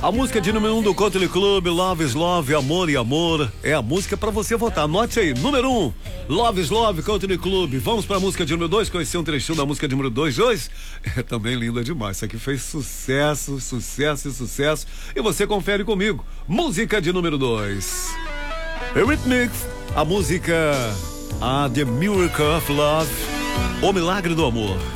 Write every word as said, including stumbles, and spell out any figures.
A música de número um do Country Club, Love is Love, Amor e Amor, é a música pra você votar. Anote aí, número um, Love is Love, Country Club. Vamos pra música de número dois, conhecer um trechinho da música de número dois de hoje? É também linda demais, isso aqui fez sucesso, sucesso e sucesso. E você confere comigo, música de número dois. Eurythmics, a música, a The Miracle of Love, o Milagre do Amor.